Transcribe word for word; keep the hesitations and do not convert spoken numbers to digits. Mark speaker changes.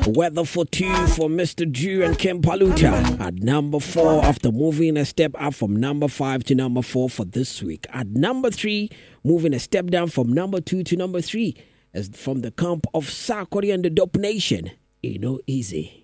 Speaker 1: Weather for Two for Mister Jew and Kim Paluta. At number four, after moving a step up from number five to number four for this week. At number three, moving a step down from number two to number three, as from the camp of Sarkodie and the Dope Nation. You know, easy.